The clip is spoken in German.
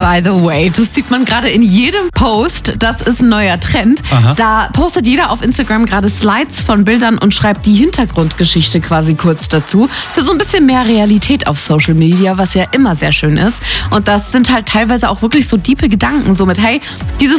by the way. Das sieht man gerade in jedem Post. Das ist ein neuer Trend. Aha. Da postet jeder auf Instagram gerade Slides von Bildern und schreibt die Hintergrundgeschichte quasi kurz dazu. Für so ein bisschen mehr Realität auf Social Media, was ja immer sehr schön ist. Und das sind halt teilweise auch wirklich so diepe Gedanken. So mit, hey, dieses